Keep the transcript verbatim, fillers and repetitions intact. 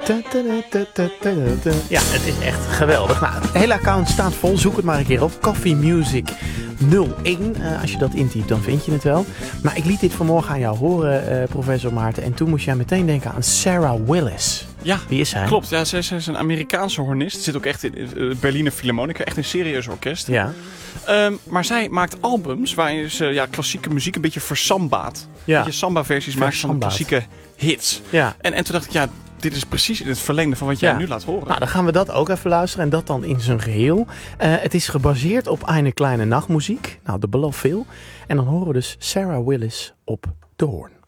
Ja, het is echt geweldig. Nou, het hele account staat vol. Zoek het maar een keer op. Coffee Music nul één. Uh, als je dat intypt, dan vind je het wel. Maar ik liet dit vanmorgen aan jou horen, uh, professor Maarten. En toen moest jij meteen denken aan Sarah Willis. Ja, wie is zij? Klopt. Ja, zij, zij is een Amerikaanse hornist. Zit ook echt in uh, Berliner Philharmonica. Echt een serieus orkest. Ja. Um, maar zij maakt albums waarin ze ja, klassieke muziek een beetje versambaat. Ja. Dat je samba-versies maakt van klassieke hits. Ja. En, en toen dacht ik, ja, dit is precies in het verlengde van wat jij ja. nu laat horen. Nou, dan gaan we dat ook even luisteren en dat dan in zijn geheel. Uh, het is gebaseerd op Eine kleine nachtmuziek. Nou, de belooft veel. En dan horen we dus Sarah Willis op de hoorn.